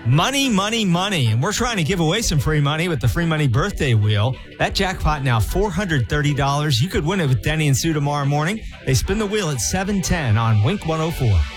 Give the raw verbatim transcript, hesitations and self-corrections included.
Money, money, money. And we're trying to give away some free money with the free money birthday wheel. That jackpot now four hundred thirty dollars. You could win it with Denny and Sue tomorrow morning. They spin the wheel at seven ten on Wink one oh four.